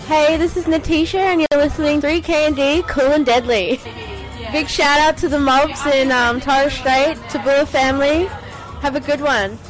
Hey, this is Natasha, and you're listening to 3K&D, Cool and Deadly. Big shout out to the Mobs in Torres Strait, Tabula family. Have a good one.